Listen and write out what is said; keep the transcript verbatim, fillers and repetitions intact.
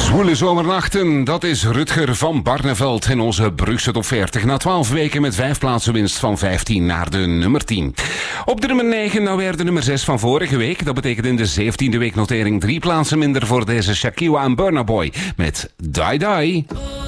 Zwoele zomernachten, dat is Rutger van Barneveld in onze Brugse top veertig. Na twaalf weken met vijf plaatsen winst van vijftien naar de nummer tien. Op de nummer negen nou weer de nummer zes van vorige week. Dat betekent in de zeventiende week notering drie plaatsen minder voor deze Shakira en Burna Boy met Die Die.